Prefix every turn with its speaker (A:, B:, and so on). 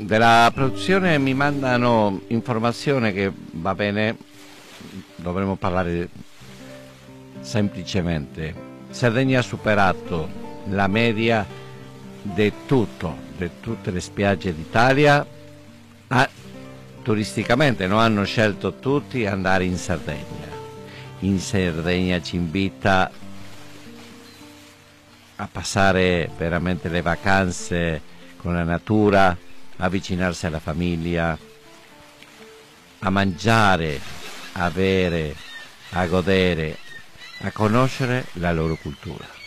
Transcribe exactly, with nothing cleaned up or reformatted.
A: Della produzione mi mandano informazione che va bene, dovremmo parlare semplicemente. Sardegna ha superato la media di tutto, di tutte le spiagge d'Italia. Ah, turisticamente non hanno scelto tutti di andare in Sardegna. In Sardegna ci invita a passare veramente le vacanze con la natura, avvicinarsi alla famiglia, a mangiare, a bere, a godere, a conoscere la loro cultura.